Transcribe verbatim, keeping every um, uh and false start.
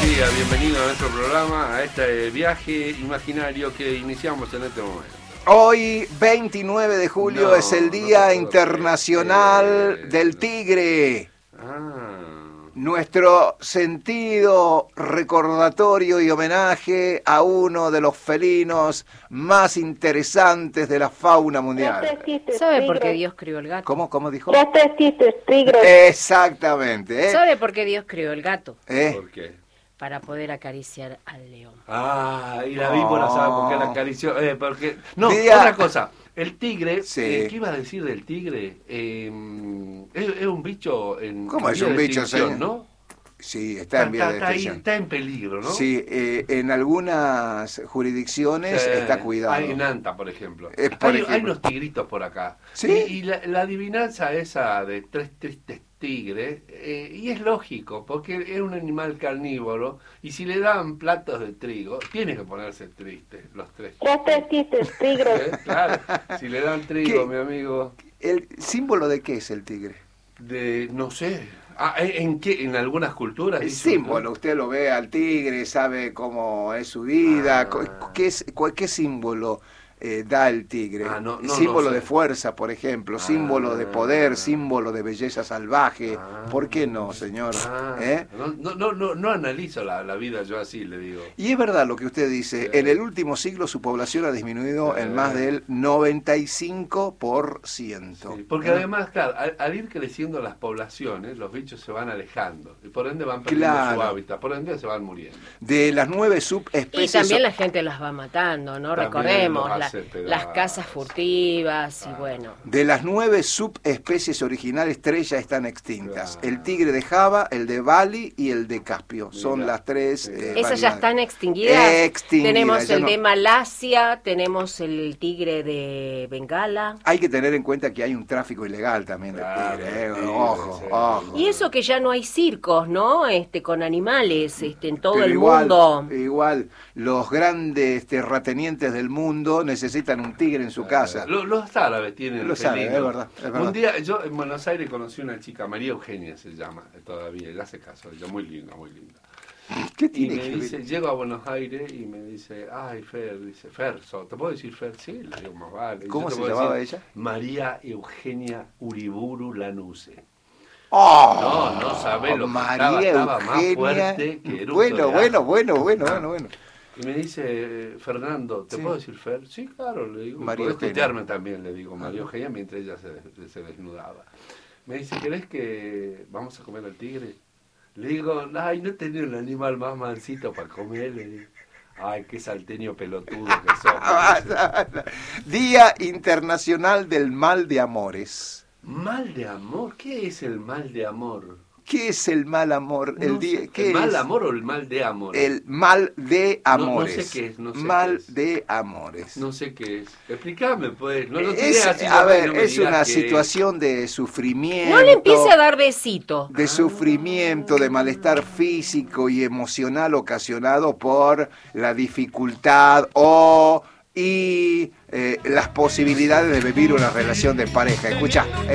días, bienvenido a nuestro programa, a este viaje imaginario que iniciamos en este momento. Hoy, veintinueve de julio, No, es el Día no Internacional creer. del Tigre. Ah. Nuestro sentido recordatorio y homenaje a uno de los felinos más interesantes de la fauna mundial. ¿Sabe por qué Dios creó el gato? ¿Cómo, cómo dijo? Tres testistes, tigre. Exactamente. ¿eh? ¿Sabe por qué Dios creó el gato? ¿Eh? ¿Por qué? Para poder acariciar al león. Ah, y la víbora, ¿sabe por qué la acarició? Eh, porque... No, Día- otra cosa. El tigre, Sí. eh, ¿qué iba a decir del tigre? Eh, es, es un bicho en ¿Cómo en es vía un de bicho, extinción, señor? ¿no? Sí, está en vía de está, ahí, extinción. está en peligro, ¿no? Sí, eh, en algunas jurisdicciones Sí, está cuidado. Hay en Anta, por ejemplo. Eh, por hay, ejemplo. hay unos tigritos por acá. ¿Sí? Y, y la, la adivinanza esa de tres tristes tigres, eh, y es lógico, porque es un animal carnívoro, y si le dan platos de trigo, tiene que ponerse triste, los tres. Tres testistes, tigre. ¿Eh? Claro, si le dan trigo, ¿Qué? mi amigo, ¿El símbolo de qué es el tigre? de, no sé, ah, ¿en qué? ¿En algunas culturas? El dice usted? símbolo, usted lo ve al tigre, sabe cómo es su vida, Ah. cu- ¿qué, es, cu- qué símbolo eh, da el tigre? Ah, no, no, símbolo no sé. de fuerza, por ejemplo, Ah. símbolo de poder, símbolo de belleza salvaje. Ah. ¿Por qué no, señor? Ah, ¿Eh? no, no, no, no, no analizo la, la vida yo así, le digo. Y es verdad lo que usted dice, Sí. en el último siglo su población ha disminuido Sí. en más del noventa y cinco por ciento. Sí, porque ¿Eh? además, claro, al, al ir creciendo las poblaciones, los bichos se van alejando y por ende van perdiendo Claro. su hábitat, por ende se van muriendo. De las nueve Y subespecies... también la gente las va matando, ¿no? También Recordemos, los la- hace pedazos. las casas furtivas y bueno. De las nueve subespecies originales, tres ya están extintas. Claro. El tigre de Java, el de Bali y el de Caspio. Son Mira, las tres. mira. eh, ¿Esas ya variedades. están extinguidas? Extinguidas, Tenemos ya el no- de Malasia, tenemos el tigre de Bengala. Hay que tener en cuenta que hay un tráfico ilegal también de Claro, tigre. eh. tigre, Ojo, sí. ojo. Y eso que ya no hay circos, ¿no? Este, con animales, este, en todo Pero el igual, mundo. Igual, los grandes terratenientes del mundo necesitan un tigre en su casa. Lo- los árabes tienen Los felino. árabes, es verdad, es verdad. Un día, yo en Buenos Aires conocí una chica, María Eugenia se llama, todavía, le hace caso, ella muy linda, muy linda. ¿Qué Y tiene me que dice, ver? llego a Buenos Aires y me dice, ay, Fer, dice, Ferso, ¿te puedo decir Fer? Sí, le digo, más vale. ¿Cómo Yo te se puedo llamaba decir, ella? María Eugenia Uriburu Lanuse. ¡Oh! No, no sabe lo que María estaba, estaba más Eugenia. fuerte que eructo Bueno, de bueno, ajo. bueno, bueno, bueno, bueno. Y me dice, Fernando, ¿te Sí. puedo decir Fer? Sí, claro, le digo. María Podés Eugenia. tutearme también, le digo, María Eugenia, mientras ella se, se desnudaba. Me dice, ¿querés que vamos a comer al tigre? Le digo, ay, no tenés un animal más mansito para comer, le digo. Ay, qué salteño pelotudo que sos. me dice. Día Internacional del Mal de Amores. Mal de amor, ¿qué es el mal de amor? ¿Qué es el mal amor? El No día, sé, ¿qué ¿el mal es? amor o el mal de amor? El mal de No- no amores. sé qué es, no sé mal qué es. de amores. No sé qué es. Explícame, pues. No lo tiré es, así, a no ver, me es digas una qué situación de sufrimiento. No le empiece a dar besito. De sufrimiento, de malestar físico y emocional ocasionado por la dificultad o y eh, las posibilidades de vivir una relación de pareja. Escucha.